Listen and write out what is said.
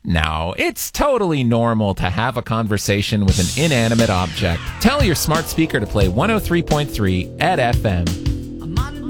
No, it's totally normal to have a conversation with an inanimate object. Tell your smart speaker to play 103.3 at FM.